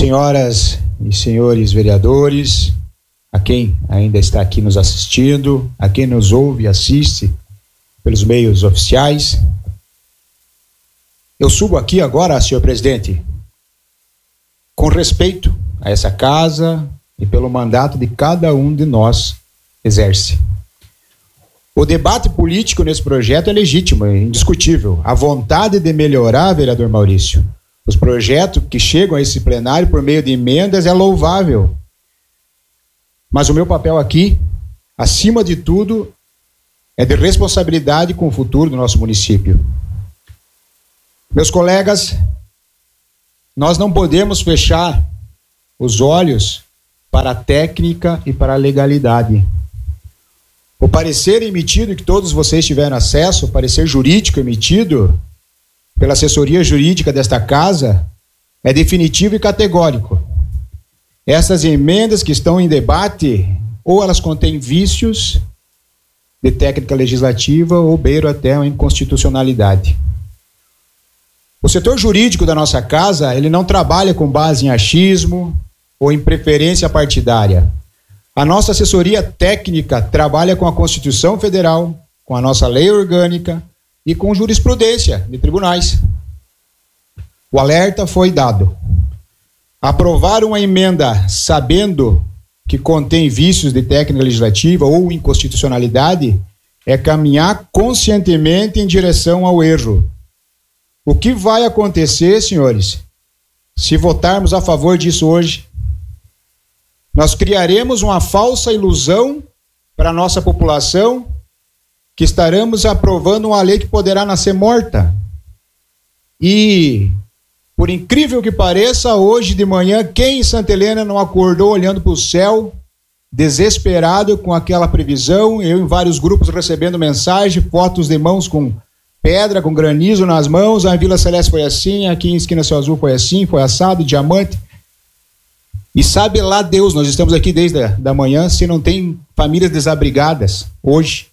Senhoras e senhores vereadores, a quem ainda está aqui nos assistindo, a quem nos ouve e assiste pelos meios oficiais, eu subo aqui agora, senhor presidente, com respeito a essa casa e pelo mandato de cada um de nós exerce. O debate político nesse projeto é legítimo, é indiscutível. A vontade de melhorar, vereador Maurício, os projetos que chegam a esse plenário por meio de emendas é louvável. Mas o meu papel aqui, acima de tudo, é de responsabilidade com o futuro do nosso município. Meus colegas, nós não podemos fechar os olhos para a técnica e para a legalidade. O parecer emitido, que todos vocês tiveram acesso, o parecer jurídico emitido pela assessoria jurídica desta casa, é definitivo e categórico. Essas emendas que estão em debate, ou elas contêm vícios de técnica legislativa, ou beiram até a inconstitucionalidade. O setor jurídico da nossa casa, ele não trabalha com base em achismo ou em preferência partidária. A nossa assessoria técnica trabalha com a Constituição Federal, com a nossa lei orgânica e com jurisprudência de tribunais. O alerta foi dado. Aprovar uma emenda sabendo que contém vícios de técnica legislativa ou inconstitucionalidade é caminhar conscientemente em direção ao erro. O que vai acontecer, senhores, se votarmos a favor disso hoje? Nós criaremos uma falsa ilusão para a nossa população que estaremos aprovando uma lei que poderá nascer morta. E, por incrível que pareça, hoje de manhã, quem em Santa Helena não acordou olhando para o céu, desesperado com aquela previsão? Eu em vários grupos recebendo mensagem, fotos de mãos com pedra, com granizo nas mãos. A Vila Celeste foi assim, aqui em Esquina Céu Azul foi assim, foi assado, diamante. E sabe lá Deus, nós estamos aqui desde a manhã, se não tem famílias desabrigadas hoje.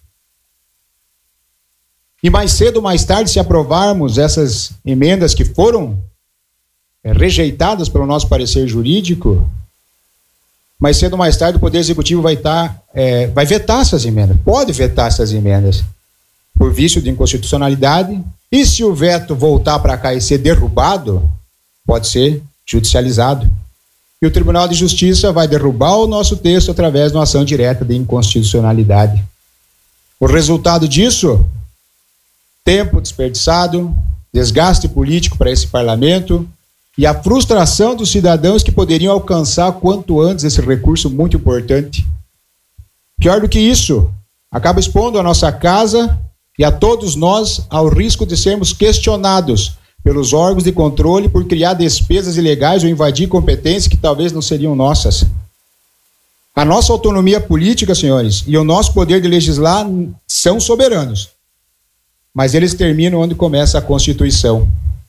E mais cedo ou mais tarde, se aprovarmos essas emendas que foram rejeitadas pelo nosso parecer jurídico, mais cedo ou mais tarde o Poder Executivo vai vetar essas emendas, pode vetar essas emendas, por vício de inconstitucionalidade, e se o veto voltar para cá e ser derrubado, pode ser judicializado. E o Tribunal de Justiça vai derrubar o nosso texto através de uma ação direta de inconstitucionalidade. O resultado disso, tempo desperdiçado, desgaste político para esse parlamento e a frustração dos cidadãos que poderiam alcançar quanto antes esse recurso muito importante. Pior do que isso, acaba expondo a nossa casa e a todos nós ao risco de sermos questionados pelos órgãos de controle por criar despesas ilegais ou invadir competências que talvez não seriam nossas. A nossa autonomia política, senhores, e o nosso poder de legislar são soberanos, mas eles terminam onde começa a Constituição.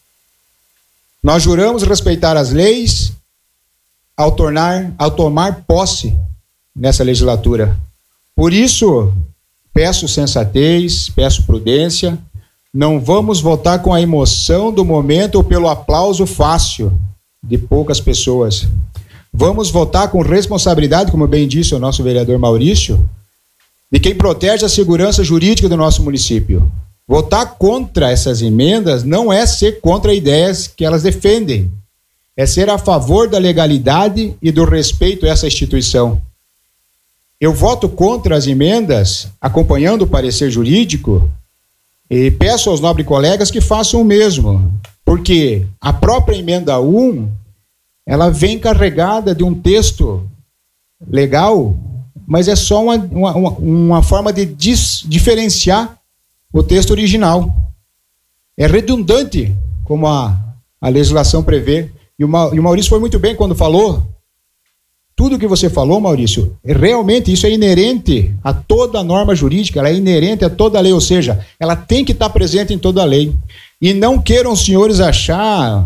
Nós juramos respeitar as leis ao tomar posse nessa legislatura. Por isso, peço sensatez, peço prudência. Não vamos votar com a emoção do momento ou pelo aplauso fácil de poucas pessoas. Vamos votar com responsabilidade, como bem disse o nosso vereador Maurício, de quem protege a segurança jurídica do nosso município. Votar contra essas emendas não é ser contra ideias que elas defendem, é ser a favor da legalidade e do respeito a essa instituição. Eu voto contra as emendas, acompanhando o parecer jurídico, e peço aos nobres colegas que façam o mesmo, porque a própria emenda 1, ela vem carregada de um texto legal, mas é só uma forma de diferenciar o texto original. É redundante, como a legislação prevê. E o Maurício foi muito bem quando falou. Tudo que você falou, Maurício, realmente isso é inerente a toda a norma jurídica, ela é inerente a toda a lei, ou seja, ela tem que estar presente em toda a lei. E não queiram os senhores achar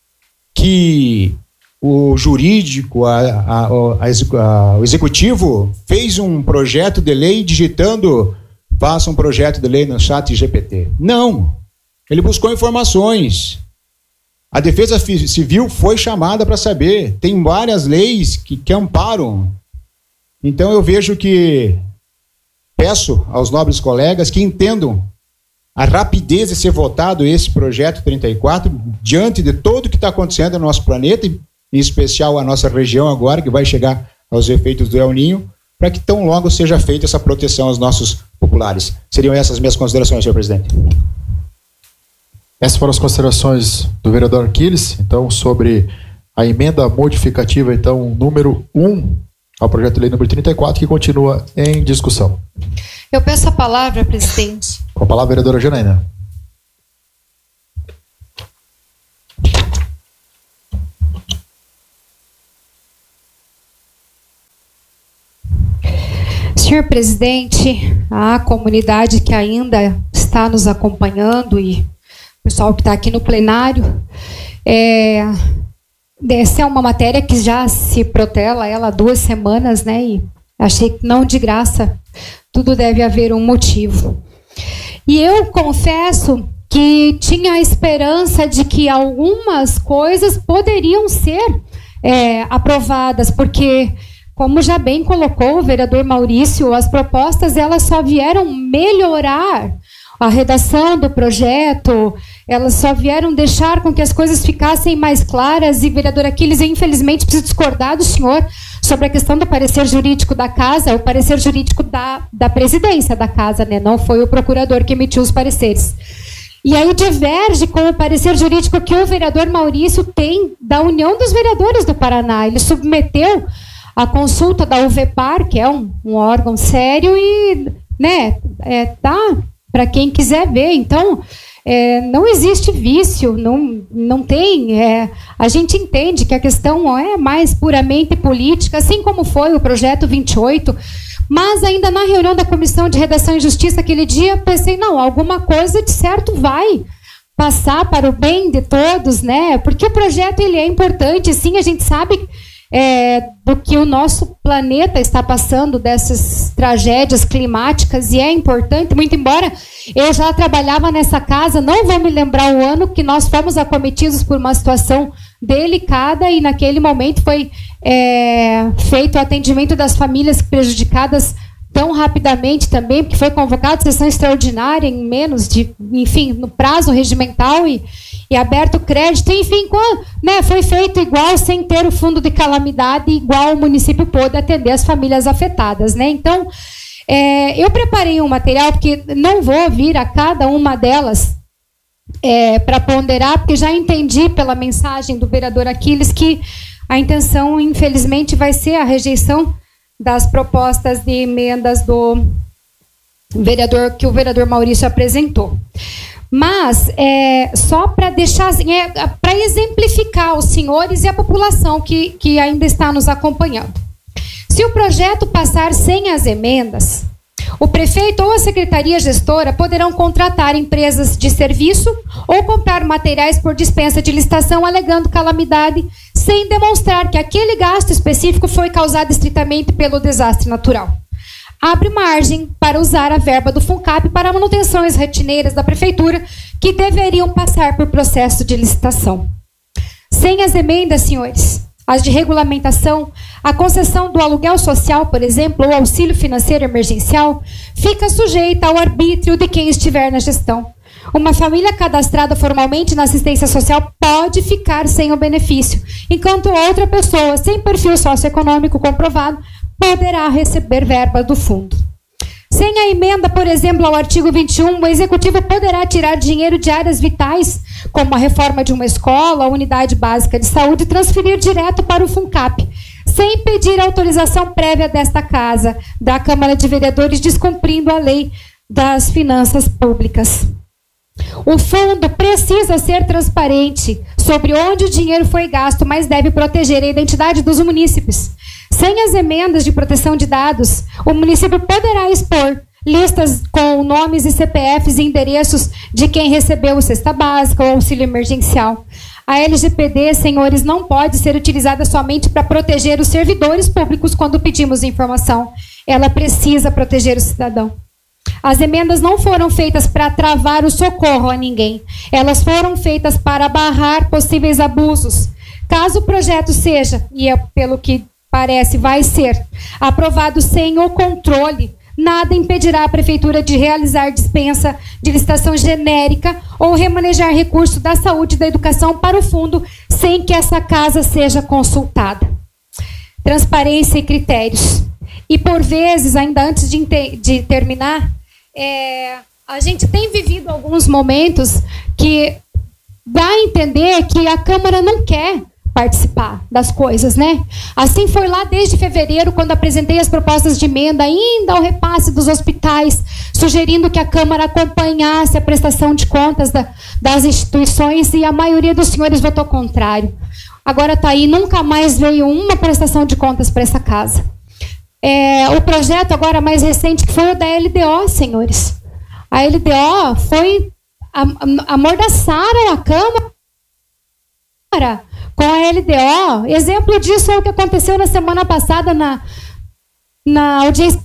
que o jurídico, o executivo fez um projeto de lei digitando, faça um projeto de lei no chat GPT. Não, ele buscou informações. A Defesa Civil foi chamada para saber. Tem várias leis que amparam. Então eu vejo que peço aos nobres colegas que entendam a rapidez de ser votado esse projeto 34 diante de tudo que está acontecendo no nosso planeta, em especial a nossa região agora, que vai chegar aos efeitos do El Niño, para que tão logo seja feita essa proteção aos nossos populares. Seriam essas minhas considerações, senhor presidente. Essas foram as considerações do vereador Aquiles, então, sobre a emenda modificativa, então, número 1 ao projeto de lei número 34, que continua em discussão. Eu peço a palavra, presidente. Com a palavra, vereadora Janaína. Senhor presidente, a comunidade que ainda está nos acompanhando e o pessoal que está aqui no plenário, essa é uma matéria que já se protela ela há 2 semanas, né? E achei que não de graça, tudo deve haver um motivo. E eu confesso que tinha a esperança de que algumas coisas poderiam ser aprovadas, porque, como já bem colocou o vereador Maurício, as propostas elas só vieram melhorar a redação do projeto, elas só vieram deixar com que as coisas ficassem mais claras. E, vereador Aquiles, eu infelizmente preciso discordar do senhor sobre a questão do parecer jurídico da casa, o parecer jurídico da presidência da casa, né? Não foi o procurador que emitiu os pareceres. E aí diverge com o parecer jurídico que o vereador Maurício tem da União dos Vereadores do Paraná. Ele submeteu a consulta da UVEPAR, que é um órgão sério, e tá para quem quiser ver. Então, não existe vício, não tem. A gente entende que a questão não é mais puramente política, assim como foi o projeto 28, mas ainda na reunião da Comissão de Redação e Justiça aquele dia, pensei, não, alguma coisa de certo vai passar para o bem de todos, né? Porque o projeto ele é importante, sim, a gente sabe do que o nosso planeta está passando, dessas tragédias climáticas, e é importante, muito embora eu já trabalhava nessa casa, não vou me lembrar o ano que nós fomos acometidos por uma situação delicada, e naquele momento foi feito o atendimento das famílias prejudicadas tão rapidamente também, porque foi convocada sessão extraordinária em menos de, enfim, no prazo regimental e aberto crédito, enfim, foi feito igual, sem ter o fundo de calamidade, igual o município pôde atender as famílias afetadas, né? Então, eu preparei um material, porque não vou vir a cada uma delas para ponderar, porque já entendi pela mensagem do vereador Aquiles que a intenção, infelizmente, vai ser a rejeição das propostas de emendas do vereador, que o vereador Maurício apresentou. Mas, só para deixar, assim, para exemplificar os senhores e a população que ainda está nos acompanhando. Se o projeto passar sem as emendas, o prefeito ou a secretaria gestora poderão contratar empresas de serviço ou comprar materiais por dispensa de licitação alegando calamidade, sem demonstrar que aquele gasto específico foi causado estritamente pelo desastre natural. Abre margem para usar a verba do FUNCAP para manutenções rotineiras da prefeitura que deveriam passar por processo de licitação. Sem as emendas, senhores, as de regulamentação, a concessão do aluguel social, por exemplo, ou auxílio financeiro emergencial, fica sujeita ao arbítrio de quem estiver na gestão. Uma família cadastrada formalmente na assistência social pode ficar sem o benefício, enquanto outra pessoa sem perfil socioeconômico comprovado poderá receber verba do fundo. Sem a emenda, por exemplo, ao artigo 21, o Executivo poderá tirar dinheiro de áreas vitais, como a reforma de uma escola ou unidade básica de saúde, e transferir direto para o FUNCAP, sem pedir autorização prévia desta Casa, da Câmara de Vereadores, descumprindo a lei das finanças públicas. O fundo precisa ser transparente sobre onde o dinheiro foi gasto, mas deve proteger a identidade dos munícipes. Sem as emendas de proteção de dados, o município poderá expor listas com nomes e CPFs e endereços de quem recebeu o cesta básica ou auxílio emergencial. A LGPD, senhores, não pode ser utilizada somente para proteger os servidores públicos quando pedimos informação. Ela precisa proteger o cidadão. As emendas não foram feitas para travar o socorro a ninguém. Elas foram feitas para barrar possíveis abusos. Caso o projeto seja, e é pelo que parece vai ser, aprovado sem o controle, nada impedirá a Prefeitura de realizar dispensa de licitação genérica ou remanejar recursos da saúde e da educação para o fundo sem que essa casa seja consultada. Transparência e critérios. E por vezes, ainda antes de terminar, a gente tem vivido alguns momentos que dá a entender que a Câmara não quer participar das coisas, né? Assim foi lá desde fevereiro, quando apresentei as propostas de emenda, ainda ao repasse dos hospitais, sugerindo que a Câmara acompanhasse a prestação de contas das instituições, e a maioria dos senhores votou contrário. Agora está aí, nunca mais veio uma prestação de contas para essa casa. O projeto agora mais recente, que foi o da LDO, senhores. A LDO foi... amordaçaram a Câmara com a LDO. Exemplo disso é o que aconteceu na semana passada na audiência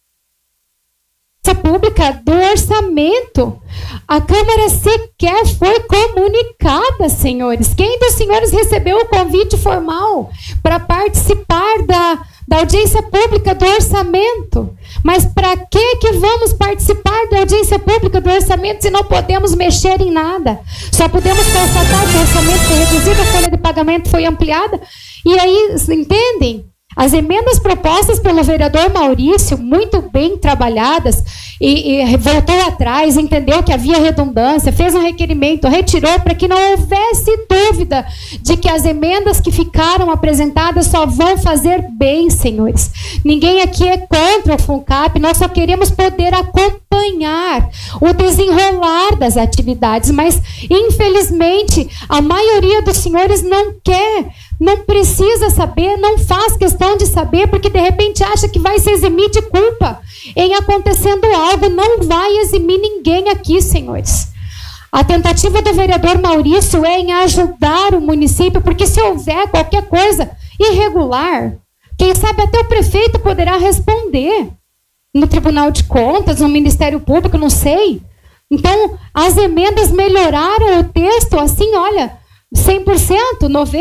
pública do orçamento. A Câmara sequer foi comunicada, senhores. Quem dos senhores recebeu o convite formal para participar da audiência pública do orçamento? Mas para que vamos participar da audiência pública do orçamento se não podemos mexer em nada? Só podemos constatar que o orçamento foi reduzido, a folha de pagamento foi ampliada. E aí, entendem? As emendas propostas pelo vereador Maurício, muito bem trabalhadas, e voltou atrás, entendeu que havia redundância, fez um requerimento, retirou para que não houvesse dúvida de que as emendas que ficaram apresentadas só vão fazer bem, senhores. Ninguém aqui é contra o FUNCAP, nós só queremos poder acompanhar o desenrolar das atividades, mas, infelizmente, a maioria dos senhores não quer, não precisa saber, não faz questão de saber, porque de repente acha que vai se eximir de culpa em acontecendo algo. Não vai eximir ninguém aqui, senhores. A tentativa do vereador Maurício é em ajudar o município, porque se houver qualquer coisa irregular, quem sabe até o prefeito poderá responder no Tribunal de Contas, no Ministério Público, não sei. Então, as emendas melhoraram o texto, assim, olha, 100%,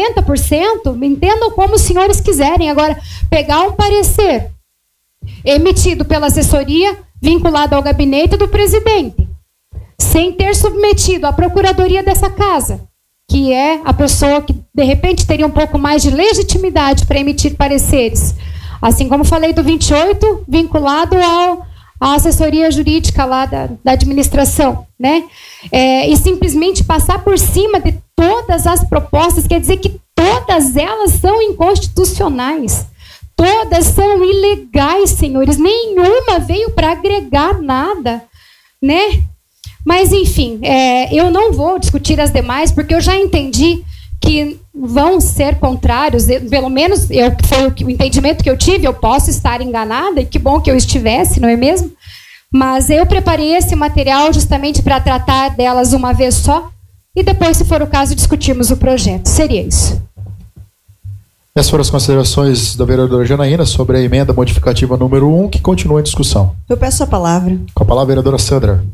90%, entendam como os senhores quiserem. Agora, pegar um parecer emitido pela assessoria, vinculado ao gabinete do presidente, sem ter submetido à procuradoria dessa casa, que é a pessoa que, de repente, teria um pouco mais de legitimidade para emitir pareceres, assim como falei do 28, vinculado à assessoria jurídica lá da administração, né? E simplesmente passar por cima de todas as propostas, quer dizer que todas elas são inconstitucionais. Todas são ilegais, senhores. Nenhuma veio para agregar nada, né? Mas, enfim, eu não vou discutir as demais, porque eu já entendi que vão ser contrários, pelo menos foi o entendimento que eu tive. Eu posso estar enganada, e que bom que eu estivesse, não é mesmo? Mas eu preparei esse material justamente para tratar delas uma vez só, e depois, se for o caso, discutirmos o projeto. Seria isso. Essas foram as considerações da vereadora Janaína sobre a emenda modificativa número 1, que continua em discussão. Eu peço a palavra. Com a palavra, a vereadora Sandra.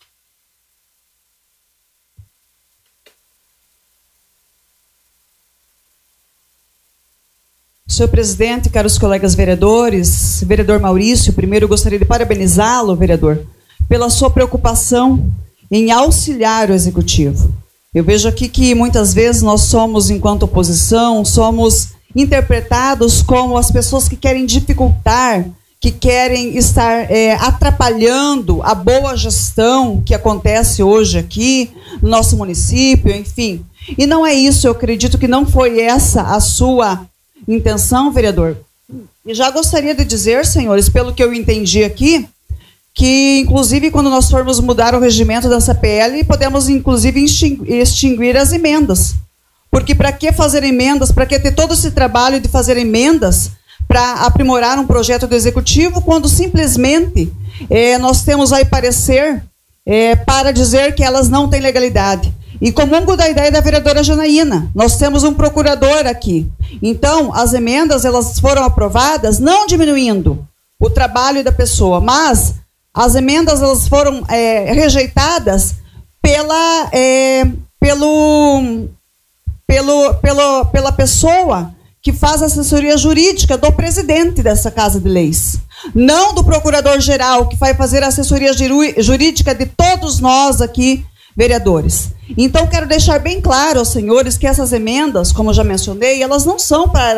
Senhor presidente, caros colegas vereadores, vereador Maurício, primeiro eu gostaria de parabenizá-lo, vereador, pela sua preocupação em auxiliar o executivo. Eu vejo aqui que muitas vezes nós somos, enquanto oposição, somos interpretados como as pessoas que querem dificultar, que querem estar atrapalhando a boa gestão que acontece hoje aqui no nosso município, enfim. E não é isso, eu acredito que não foi essa a sua intenção, vereador. E já gostaria de dizer, senhores, pelo que eu entendi aqui, que, inclusive, quando nós formos mudar o regimento da CPL, podemos, inclusive, extinguir as emendas. Porque para que fazer emendas, para que ter todo esse trabalho de fazer emendas para aprimorar um projeto do Executivo, quando simplesmente nós temos aí parecer para dizer que elas não têm legalidade. E comungo da ideia da vereadora Janaína, nós temos um procurador aqui. Então, as emendas elas foram aprovadas não diminuindo o trabalho da pessoa, mas As emendas elas foram rejeitadas pela pessoa que faz a assessoria jurídica do presidente dessa Casa de Leis. Não do procurador-geral, que vai fazer a assessoria jurídica de todos nós aqui, vereadores. Então, quero deixar bem claro aos senhores que essas emendas, como eu já mencionei, elas não são para